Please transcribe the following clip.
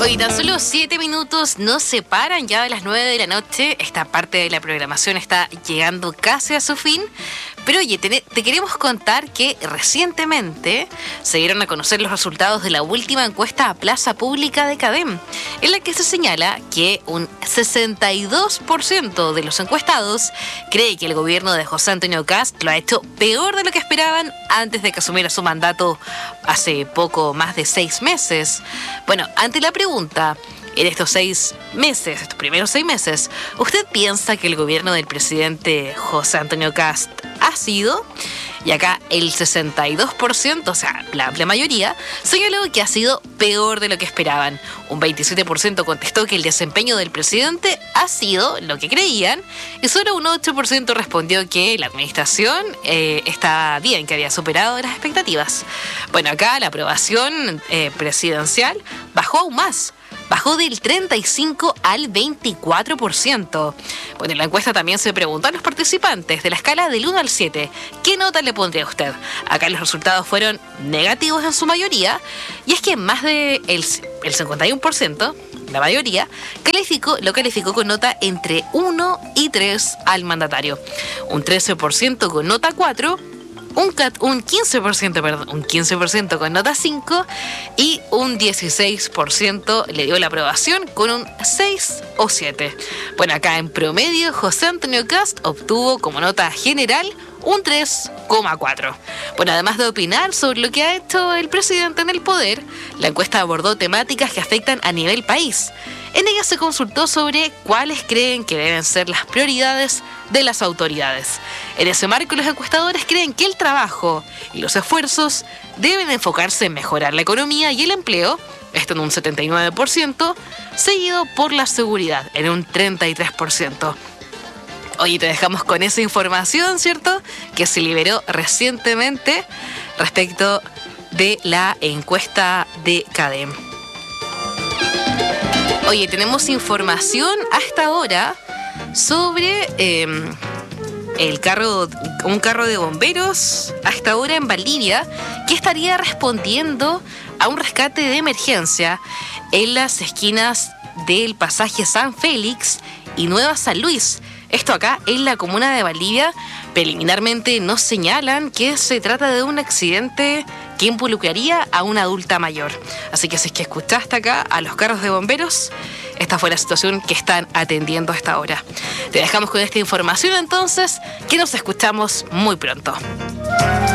Hoy tan solo 7 minutos nos separan ya de las 9 de la noche. Esta parte de la programación está llegando casi a su fin. Pero oye, te queremos contar que recientemente se dieron a conocer los resultados de la última encuesta a plaza pública de CADEM, en la que se señala que un 62% de los encuestados cree que el gobierno de José Antonio Kast lo ha hecho peor de lo que esperaban antes de que asumiera su mandato hace poco más de 6 meses. Bueno, ante la pregunta, en estos primeros 6 meses, ¿usted piensa que el gobierno del presidente José Antonio Kast ha sido? Y acá el 62%, o sea, la amplia mayoría, señaló que ha sido peor de lo que esperaban. Un 27% contestó que el desempeño del presidente ha sido lo que creían, y solo un 8% respondió que la administración está bien, que había superado las expectativas. Bueno, acá la aprobación presidencial bajó aún más. Bajó del 35 al 24%. Bueno, en la encuesta también se preguntó a los participantes de la escala del 1 al 7, ¿qué nota le pondría a usted? Acá los resultados fueron negativos en su mayoría, y es que más del 51%, la mayoría, lo calificó con nota entre 1 y 3 al mandatario. Un 13% con nota 4, un 15% con nota 5 y un 16% le dio la aprobación con un 6 o 7. Bueno, acá en promedio José Antonio Kast obtuvo como nota general un 3,4. Bueno, además de opinar sobre lo que ha hecho el presidente en el poder, la encuesta abordó temáticas que afectan a nivel país. En ella se consultó sobre cuáles creen que deben ser las prioridades de las autoridades. En ese marco, los encuestadores creen que el trabajo y los esfuerzos deben enfocarse en mejorar la economía y el empleo, esto en un 79%, seguido por la seguridad, en un 33%. Oye, te dejamos con esa información, ¿cierto?, que se liberó recientemente respecto de la encuesta de CADEM. Oye, tenemos información hasta ahora sobre un carro de bomberos hasta ahora en Valdivia, que estaría respondiendo a un rescate de emergencia en las esquinas del pasaje San Félix y Nueva San Luis. Esto acá en la comuna de Valdivia. Preliminarmente nos señalan que se trata de un accidente que involucraría a una adulta mayor. Así que si es que escuchaste acá a los carros de bomberos, esta fue la situación que están atendiendo hasta ahora. Te dejamos con esta información entonces, que nos escuchamos muy pronto.